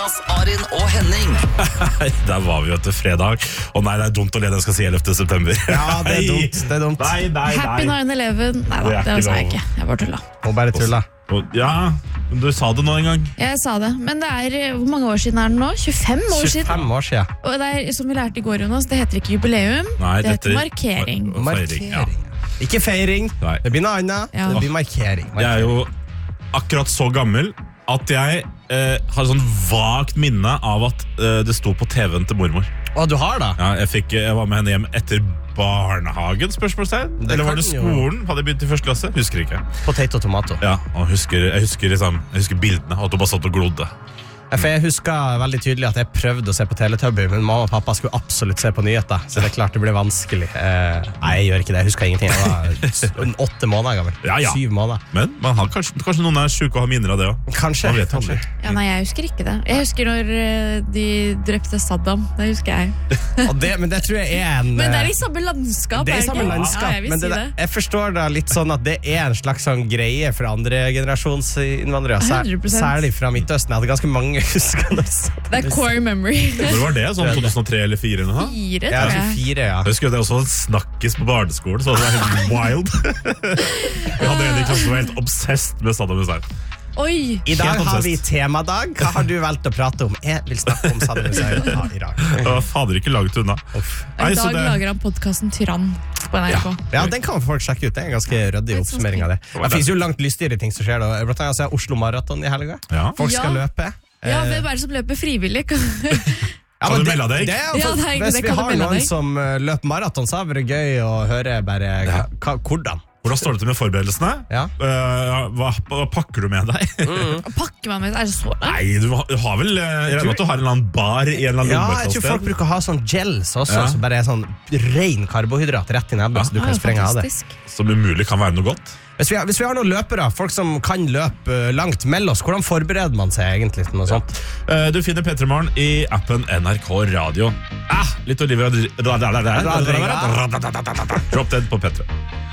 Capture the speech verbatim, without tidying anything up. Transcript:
Jonas, Arin og Henning. Der var vi jo etter fredag. Og nei, det er dumt å le, den skal si ellevte september. Ja, det er dumt, det er dumt. Nei, nei, nei. Happy nine eleven. Nei da, Det er det ikke sa jeg lov. ikke. Jeg bare tulla. Og bare tulla. Og- Ja, men du sa det nå en gang. Jeg sa det, men det er, hvor mange år siden er det nå? tjuefem år siden. tjuefem år siden. Og det er, som vi lærte i går, Jonas, det heter ikke jubileum, Nei, det heter dette- markering. Mar- Feiring, ja. Ikke feiring. Nei. Det blir noe annet. Ja. Det blir markering. Jeg er jo akkurat så gammel at jeg eh, har et sånn vagt minne av at eh, det sto på T V-en til mormor. Å, du har da? Ja, jeg, fikk, jeg var med henne hjem etter barnehagen, spørsmålstegn. Det Eller var kan det jo- skolen? Hadde jeg begynt i første klasse? Husker ikke. Potato tomato. Ja, og husker, jeg, husker liksom, jeg husker bildene, at hun bare satt og glodde. Ja, for jeg husker veldig tydelig at jeg prøvde å se på Teletubby, men mamma og pappa skulle absolutt se på nyheter, så det er klart det ble vanskelig. Eh, nei, jeg gjør ikke det. Jeg husker ingenting. Jeg var s- åtte måneder gammel. Ja, ja. Syv måneder. Men man har, kanskje, kanskje noen er syke og har minner av det også. Kanskje. Man vet kanskje. aldri. Ja, nei, jeg husker ikke det. Jeg husker når eh, de drepte Saddam. Det husker jeg. Og det, men det tror jeg er en Men det er eh, i samme landskap. det er det samme ikke? landskap, Ja, jeg vil men si det det. der, jeg forstår da litt sånn at det er en slags sånn greie for andre generasjons innvandrere, sær, hundre prosent. særlig fra Midtøsten. Jeg hadde ganske mange huskende. Det er core memory. Hvor var det? Sånn to tusen og tre eller fire eller noe? Fire, Ja, tror jeg. tjuefire, ja. Jeg husker at det også var en snakkis på barneskolen, så det var helt wild. Vi hadde en i klassen som var helt obsessed med Saddam Hussein. Oi! I dag Helt har vi obsessed. temadag. Hva har du valgt å prate om? Jeg vil snakke om Saddam Hussein av Irak. Det var fader ikke langt unna. I Nei, så dag det- lager han podcasten Tyrann på N R K. Ja, den kan folk sjekke ut. Det er en ganske ryddig oppsummering av det. Det finnes jo langt lystigere ting som skjer da. Blant annet så er Oslo Maraton i helga. Ja. Folk skal Ja. løpe. Ja, Eh, hvem er det som løper frivillig? ja, Kan men du det- melde deg? det er jo Ja, for- det er- Hvis det vi kan du har melde noen deg. som eh, løper maraton, så har det vært gøy å høre bare Ja. hva, hvordan. Hvordan står det til med forberedelsene? Ja. Eh, hva, hva pakker du med deg? Pakker man med Er det så langt? Nei, du har, du har vel eh, Jeg regner med at du har en eller annen bar i en eller annen Ja, lomme jeg et tror sted. folk bruker å ha sånn gels også, Ja. så bare er sånn ren karbohydrat rett i nebbet, så du Ah, kan sprenge av det. fantastisk. Som umulig kan være noe godt. Hvis vi, har, hvis vi har noen løpere, folk som kan løpe eh, langt, meld oss. Hvordan forbereder man seg egentlig til noe sånt? Eh, Du finner P tre Morgen i appen N R K Radio. Ah, litt Olivia Drop Dead på P tre.